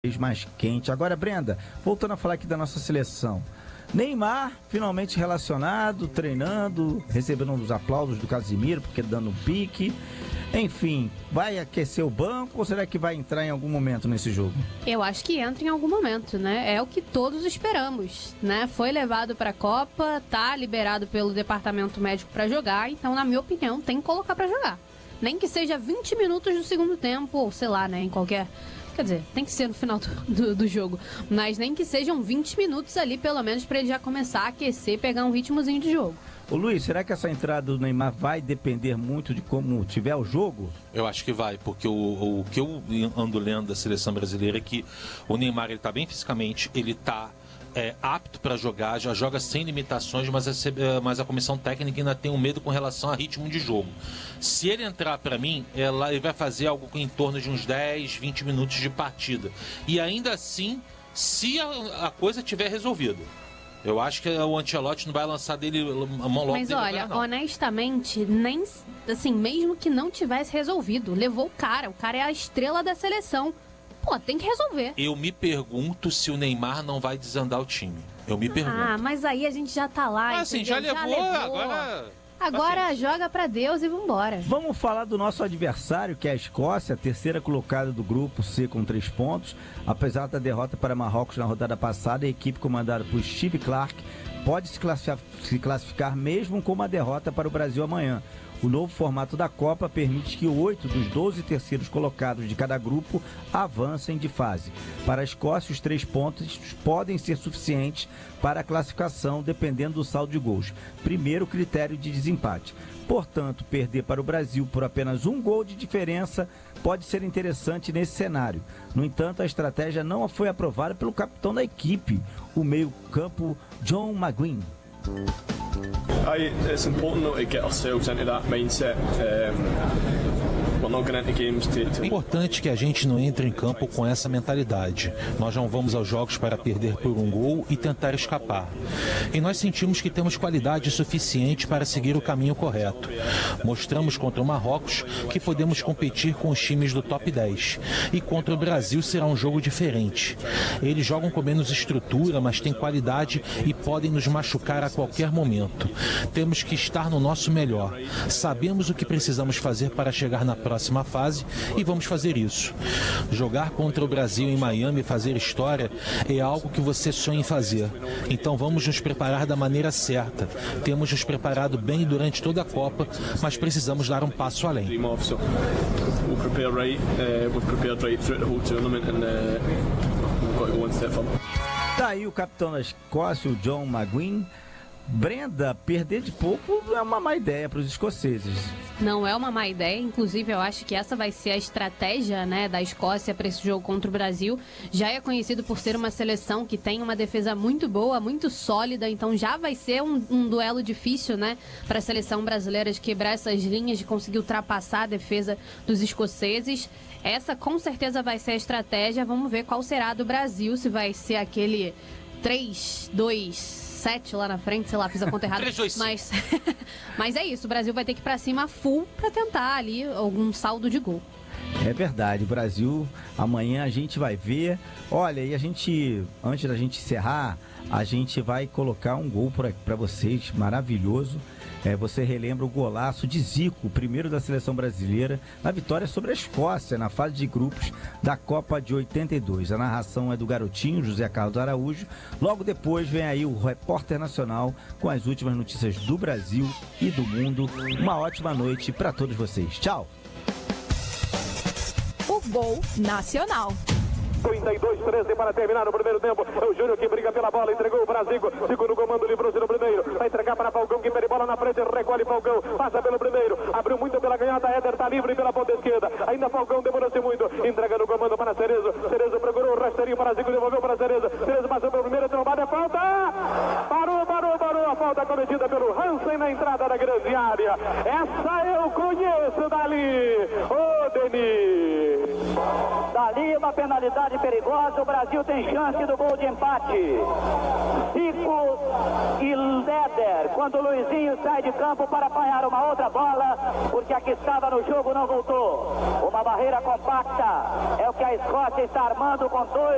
mais quente. Agora, Brenda, voltando a falar aqui da nossa seleção. Neymar, finalmente relacionado, treinando, recebendo os aplausos do Casimiro, porque dando um pique. Enfim, vai aquecer o banco ou será que vai entrar em algum momento nesse jogo? Eu acho que entra em algum momento, né? É o que todos esperamos, né? Foi levado para a Copa, tá liberado pelo departamento médico para jogar, então, na minha opinião, tem que colocar para jogar. Nem que seja 20 minutos do segundo tempo, ou sei lá, né, em qualquer... Quer dizer, tem que ser no final do jogo. Mas nem que sejam 20 minutos ali, pelo menos, para ele já começar a aquecer e pegar um ritmozinho de jogo. Ô Luiz, será que essa entrada do Neymar vai depender muito de como tiver o jogo? Eu acho que vai, porque o que eu ando lendo da seleção brasileira é que o Neymar, ele tá bem fisicamente, ele tá apto para jogar, já joga sem limitações, mas a comissão técnica ainda tem um medo com relação a ritmo de jogo. Se ele entrar, para mim, ele vai fazer algo em torno de uns 10, 20 minutos de partida. E ainda assim, se a coisa tiver resolvida. Eu acho que o Ancelotti não vai lançar dele logo. Mas olha, honestamente, nem assim, mesmo que não tivesse resolvido, levou o cara é a estrela da seleção. Pô, tem que resolver. Eu me pergunto se o Neymar não vai desandar o time. Eu me pergunto. Ah, mas aí a gente já tá lá, assim, já levou. Agora joga pra Deus e vambora. Vamos falar do nosso adversário, que é a Escócia, a terceira colocada do grupo C com 3 pontos. Apesar da derrota para Marrocos na rodada passada, a equipe comandada por Steve Clarke pode se classificar mesmo com uma derrota para o Brasil amanhã. O novo formato da Copa permite que 8 dos 12 terceiros colocados de cada grupo avancem de fase. Para a Escócia, os 3 pontos podem ser suficientes para a classificação, dependendo do saldo de gols. Primeiro critério de desempate. Portanto, perder para o Brasil por apenas 1 gol de diferença pode ser interessante nesse cenário. No entanto, a estratégia não foi aprovada pelo capitão da equipe, o meio-campo John McGinn. It's important to get ourselves into that mindset. É importante que a gente não entre em campo com essa mentalidade. Nós não vamos aos jogos para perder por 1 gol e tentar escapar. E nós sentimos que temos qualidade suficiente para seguir o caminho correto. Mostramos contra o Marrocos que podemos competir com os times do top 10. E contra o Brasil será um jogo diferente. Eles jogam com menos estrutura, mas têm qualidade e podem nos machucar a qualquer momento. Temos que estar no nosso melhor. Sabemos o que precisamos fazer para chegar na próxima fase e vamos fazer isso. Jogar contra o Brasil em Miami e fazer história é algo que você sonha em fazer. Então vamos nos preparar da maneira certa. Temos nos preparado bem durante toda a Copa, mas precisamos dar um passo além. Tá aí o capitão da Escócia, o John McGinn. Brenda, perder de pouco é uma má ideia para os escoceses. Não é uma má ideia, inclusive eu acho que essa vai ser a estratégia, né, da Escócia para esse jogo contra o Brasil. Já é conhecido por ser uma seleção que tem uma defesa muito boa, muito sólida, então já vai ser um duelo difícil, né, para a seleção brasileira de quebrar essas linhas, de conseguir ultrapassar a defesa dos escoceses. Essa com certeza vai ser a estratégia. Vamos ver qual será a do Brasil, se vai ser aquele 3-2-7 lá na frente, sei lá, fiz a conta errada. 3-2-5. Mas é isso, o Brasil vai ter que ir pra cima full pra tentar ali algum saldo de gol. É verdade, o Brasil, amanhã a gente vai ver. Olha, e a gente, antes da gente encerrar, a gente vai colocar um gol para vocês, maravilhoso. Você relembra o golaço de Zico, o primeiro da seleção brasileira, na vitória sobre a Escócia, na fase de grupos da Copa de 82. A narração é do garotinho, José Carlos Araújo. Logo depois vem aí o repórter nacional com as últimas notícias do Brasil e do mundo. Uma ótima noite para todos vocês. Tchau! O Gol Nacional. 32-13 para terminar o primeiro tempo. É o Júnior que briga pela bola, entregou o Brasil. Segundo comando, livrou-se no primeiro. Vai entregar para Falcão, que perde bola na frente, recolhe Falcão. Passa pelo primeiro, abriu muito pela canhota. Éder tá livre pela ponta esquerda. Ainda Falcão demorou-se muito. Entrega no comando para Cerezo. Cerezo procurou o rasteirinho para Zico, devolveu para Cerezo. Cerezo passou pelo primeiro, trombada, é falta. Parou. A falta cometida pelo Hansen na entrada da grande área. Essa eu conheço dali. Ô, Denis. Dali uma penalidade perigosa, o Brasil tem chance do gol de empate. Zico e Éder, quando o Luizinho sai de campo para apanhar uma outra bola, porque a que estava no jogo não voltou. Uma barreira compacta, é o que a Escócia está armando com 2